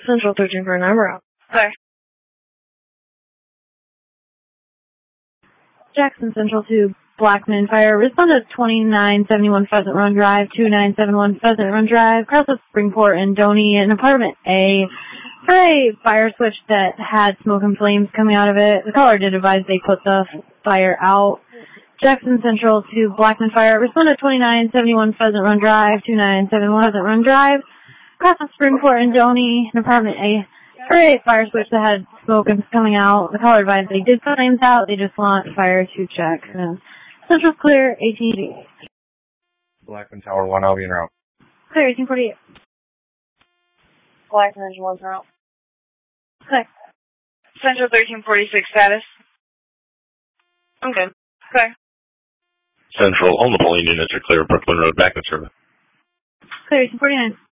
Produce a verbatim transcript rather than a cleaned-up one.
Central thirteen for a number out. Clear. Jackson Central to Blackman Fire. Respond to twenty-nine seventy-one Pheasant Run Drive, two nine seven one Pheasant Run Drive, across of Springport and Doney in apartment A. For a fire switch that had smoke and flames coming out of it. The caller did advise they put the fire out. Jackson Central to Blackman Fire. Respond to twenty-nine seventy-one Pheasant Run Drive, two nine seven one Pheasant Run Drive, across of Springport and Doney in apartment A. For a fire switch that had smoke and coming out. The caller advised they did put flames out. They just want fire to check. Uh, Central's clear, eighteen eighty. Blackman Tower one, I'll be en route. Clear, eighteen forty-eight. Blackman Engine one's out. Clear. Central thirteen forty-six status. I'm good. Clear. Central, all the polling units are clear. Brooklyn Road, back in service. Clear, eighteen forty-nine.